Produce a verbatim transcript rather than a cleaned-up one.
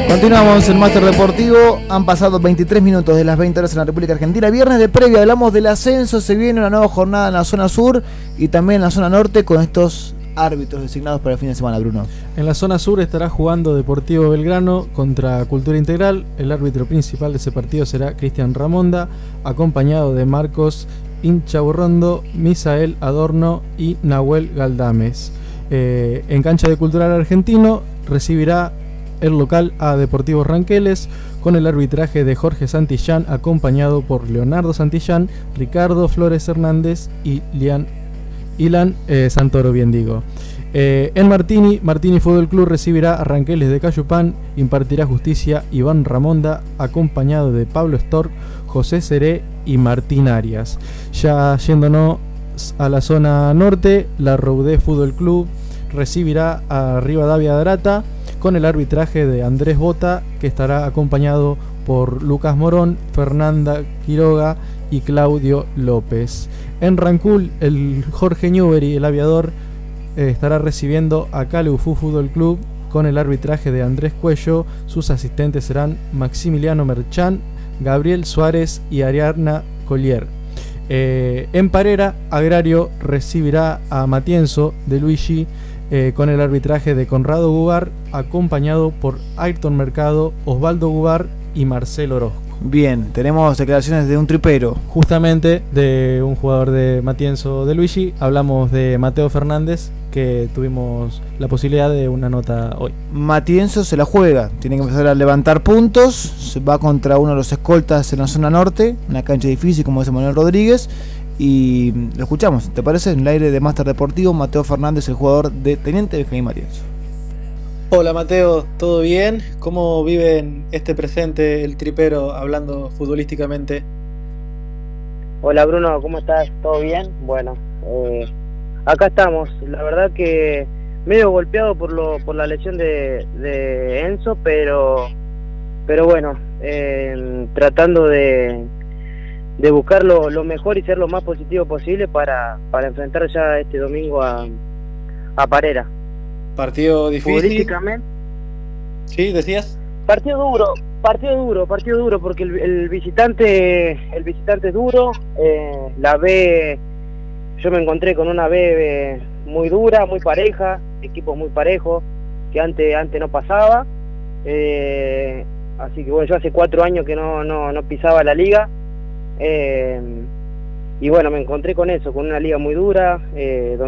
Continuamos en Máster Deportivo. Han pasado veintitrés minutos de las veinte horas en la República Argentina. Viernes de previa, hablamos del ascenso. Se viene una nueva jornada en la zona sur y también en la zona norte con estos árbitros designados para el fin de semana, Bruno. En la zona sur estará jugando Deportivo Belgrano contra Cultura Integral. El árbitro principal de ese partido será Cristian Ramonda, acompañado de Marcos Inchaurrondo, Misael Adorno y Nahuel Galdames. Eh, en cancha de Cultural Argentino recibirá el local a Deportivo Ranqueles con el arbitraje de Jorge Santillán, acompañado por Leonardo Santillán, Ricardo Flores Hernández y Lian, Ilan eh, Santoro, bien digo. Eh, en Martini, Martini Fútbol Club recibirá a Ranqueles de Cayupán, impartirá justicia Iván Ramonda, acompañado de Pablo Stork, José Seré y Martín Arias. Ya yéndonos a la zona norte, la Roudé Fútbol Club recibirá a Rivadavia de Arata con el arbitraje de Andrés Bota, que estará acompañado por Lucas Morón, Fernanda Quiroga y Claudio López. En Rancul, el Jorge Newbery, el aviador, eh, estará recibiendo a Calufú Fútbol Club con el arbitraje de Andrés Cuello. Sus asistentes serán Maximiliano Merchán, Gabriel Suárez y Ariadna Collier. Eh, en Parera, Agrario recibirá a Matienzo de Luigi eh, con el arbitraje de Conrado Gubar, acompañado por Ayrton Mercado, Osvaldo Gubar y Marcelo Orozco. Bien, tenemos declaraciones de un tripero. Justamente de un jugador de Matienzo de Luigi, hablamos de Mateo Fernández, que tuvimos la posibilidad de una nota hoy. Matienzo se la juega, tiene que empezar a levantar puntos, se va contra uno de los escoltas en la zona norte, una cancha difícil como es Manuel Rodríguez, y lo escuchamos, ¿te parece? En el aire de Máster Deportivo, Mateo Fernández, el jugador de Teniente Benjamín Matienzo. Hola Mateo, ¿todo bien? ¿Cómo viven este presente el tripero hablando futbolísticamente? Hola Bruno, ¿cómo estás? ¿Todo bien? Bueno, eh, acá estamos. La verdad que medio golpeado por lo por la lesión de, de Enzo, pero pero bueno, eh, tratando de, de buscar lo, lo mejor y ser lo más positivo posible para, para enfrentar ya este domingo a, a Parera. Partido difícil. Sí, decías. Partido duro, partido duro, partido duro, porque el, el visitante, el visitante es duro. Eh, la B, yo me encontré con una B muy dura, muy pareja, equipo muy parejo, que antes, antes no pasaba. Eh, así que bueno, yo hace cuatro años que no, no, no pisaba la liga. Eh, y bueno, me encontré con eso, con una liga muy dura, eh, donde